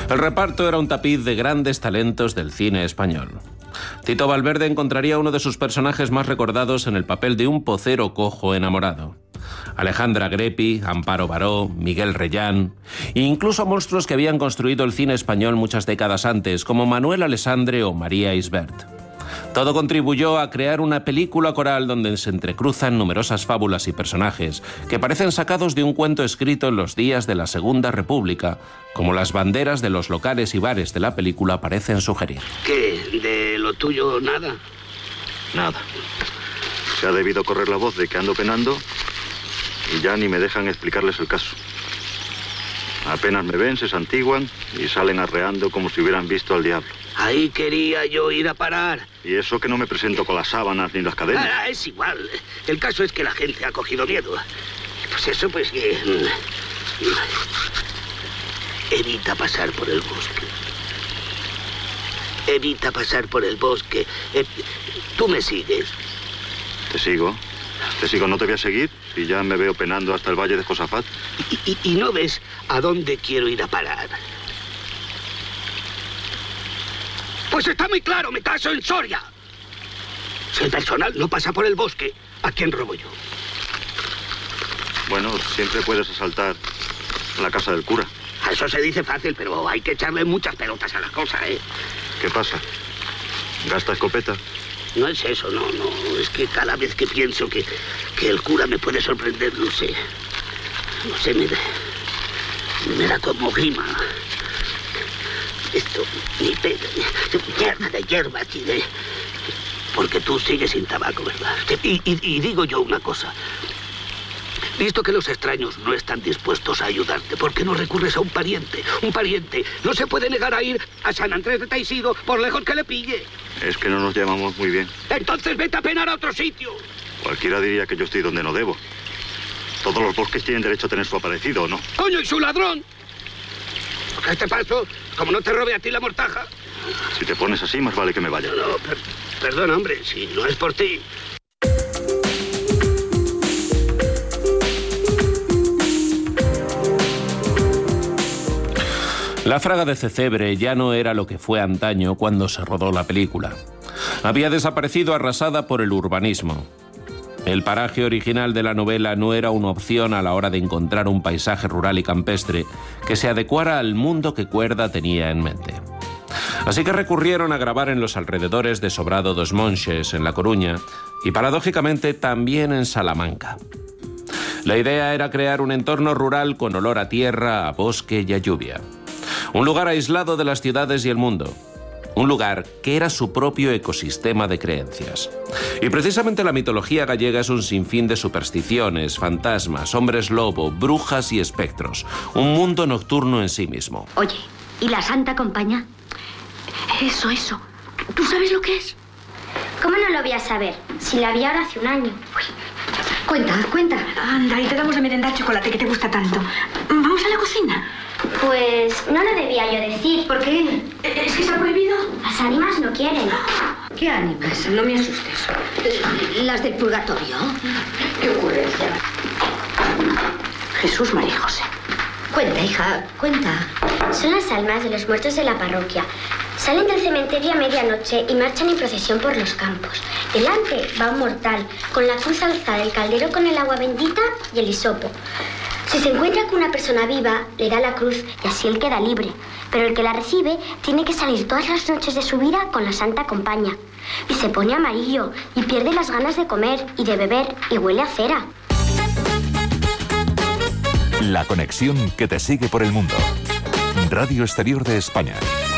El reparto era un tapiz de grandes talentos del cine español. Tito Valverde encontraría uno de sus personajes más recordados en el papel de un pocero cojo enamorado. Alejandra Grepi, Amparo Baró, Miguel Reyán e incluso monstruos que habían construido el cine español muchas décadas antes, como Manuel Alessandre o María Isbert. Todo contribuyó a crear una película coral donde se entrecruzan numerosas fábulas y personajes que parecen sacados de un cuento escrito en los días de la Segunda República, como las banderas de los locales y bares de la película parecen sugerir. ¿Qué? ¿De lo tuyo nada? Nada. Se ha debido correr la voz de que ando penando y ya ni me dejan explicarles el caso. Apenas me ven, se santiguan y salen arreando como si hubieran visto al diablo. Ahí quería yo ir a parar. Y eso que no me presento con las sábanas ni las cadenas. Es igual. El caso es que la gente ha cogido miedo. Pues eso, pues que... Evita pasar por el bosque. Evita pasar por el bosque. Tú me sigues. Te sigo. Te sigo, no te voy a seguir si ya me veo penando hasta el valle de Josafat. ¿Y no ves a dónde quiero ir a parar? Pues está muy claro, me caso en Soria. Si el personal no pasa por el bosque, ¿a quién robo yo? Bueno, siempre puedes asaltar la casa del cura. Eso se dice fácil, pero hay que echarle muchas pelotas a la cosa, ¿eh? ¿Qué pasa? ¿Gasta escopeta? No es eso, no. Es que cada vez que pienso que el cura me puede sorprender, no sé, me da como grima. Esto, ni mierda de hierba, tío. Porque tú sigues sin tabaco, ¿verdad? Y digo yo una cosa. Visto que los extraños no están dispuestos a ayudarte, ¿por qué no recurres a un pariente? Un pariente no se puede negar a ir a San Andrés de Teixido por lejos que le pille. Es que no nos llevamos muy bien. Entonces vete a penar a otro sitio. Cualquiera diría que yo estoy donde no debo. Todos los bosques tienen derecho a tener su aparecido, ¿o no? ¡Coño, y su ladrón! A este paso, como no te robe a ti la mortaja. Si te pones así, más vale que me vaya. No, perdona, hombre, si no es por ti. La Fraga de Cecebre ya no era lo que fue antaño cuando se rodó la película. Había desaparecido arrasada por el urbanismo. El paraje original de la novela no era una opción a la hora de encontrar un paisaje rural y campestre que se adecuara al mundo que Cuerda tenía en mente. Así que recurrieron a grabar en los alrededores de Sobrado dos Monxes, en La Coruña, y paradójicamente también en Salamanca. La idea era crear un entorno rural con olor a tierra, a bosque y a lluvia. Un lugar aislado de las ciudades y el mundo. Un lugar que era su propio ecosistema de creencias. Y precisamente la mitología gallega es un sinfín de supersticiones, fantasmas, hombres lobo, brujas y espectros. Un mundo nocturno en sí mismo. Oye, ¿y la Santa Compaña? Eso. ¿Tú sabes lo que es? ¿Cómo no lo voy a saber? Si la vi ahora hace un año. Uy, cuenta. Anda, y te damos de merendar chocolate que te gusta tanto. ¿Vamos a la cocina? Pues no lo debía yo decir. ¿Por qué? ¿Es que está prohibido? Las ánimas no quieren. ¿Qué ánimas? No me asustes. ¿Las del purgatorio? ¿Qué ocurrencia? Jesús, María y José. Cuenta, hija, cuenta. Son las almas de los muertos de la parroquia. Salen del cementerio a medianoche y marchan en procesión por los campos. Delante va un mortal, con la cruz alzada, el caldero con el agua bendita y el hisopo. Si se encuentra con una persona viva, le da la cruz y así él queda libre. Pero el que la recibe tiene que salir todas las noches de su vida con la Santa Compaña. Y se pone amarillo y pierde las ganas de comer y de beber y huele a cera. La conexión que te sigue por el mundo. Radio Exterior de España.